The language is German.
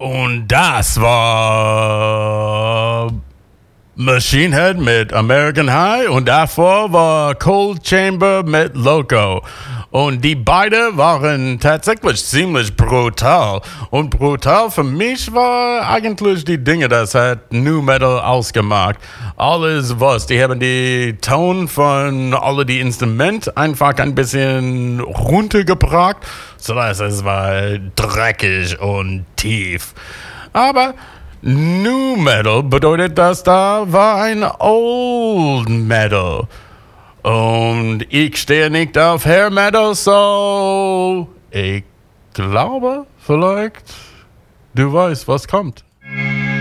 Und das war Machine Head mit American High und davor war Cold Chamber mit Loco. Und die beiden waren tatsächlich ziemlich brutal. Und brutal für mich war eigentlich die Dinge, das hat New Metal ausgemacht. Alles was, die haben die Ton von alle die Instrumente einfach ein bisschen runtergebracht, sodass es war dreckig und tief. Aber New Metal bedeutet, dass da war ein Old Metal. Und ich stehe nicht auf Hair Metal, so ich glaube, vielleicht du weißt, was kommt.